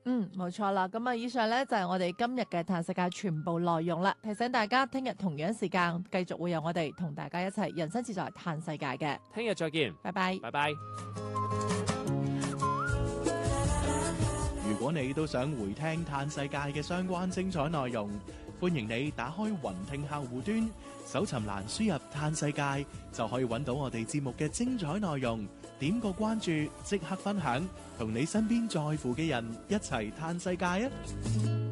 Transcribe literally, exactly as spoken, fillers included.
嗯，冇錯啦。咁啊，以上咧就係我哋今日嘅嘆世界全部內容啦。提醒大家，聽日同樣時間繼續會有我哋同大家一齊人生自在嘆世界嘅。 聽日再見， 拜拜， 拜拜。 如果你都想回聽嘆世界嘅相關精彩內容，歡迎你打開雲聽客戶端，搜尋欄輸入嘆世界，就可以揾到我哋節目嘅精彩內容。點個關注，即刻分享，同你身邊在乎嘅人一齊嘆世界啊！